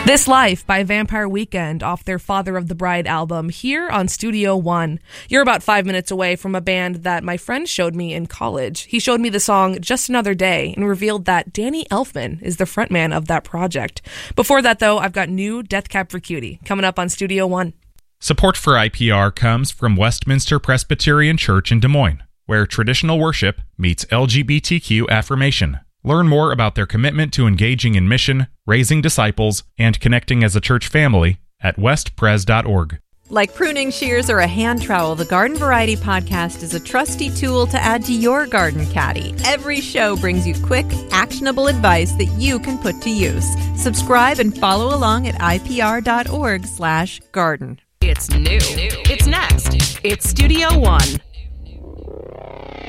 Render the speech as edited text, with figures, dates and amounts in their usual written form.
This Life by Vampire Weekend off their Father of the Bride album here on Studio One. You're about 5 minutes away from a band that my friend showed me in college. He showed me the song Just Another Day and revealed that Danny Elfman is the frontman of that project. Before that, though, I've got new Death Cab for Cutie coming up on Studio One. Support for IPR comes from Westminster Presbyterian Church in Des Moines, where traditional worship meets LGBTQ affirmation. Learn more about their commitment to engaging in mission, raising disciples, and connecting as a church family at westpres.org. Like pruning shears or a hand trowel, the Garden Variety Podcast is a trusty tool to add to your garden caddy. Every show brings you quick, actionable advice that you can put to use. Subscribe and follow along at ipr.org/garden. It's new. It's next. It's Studio One.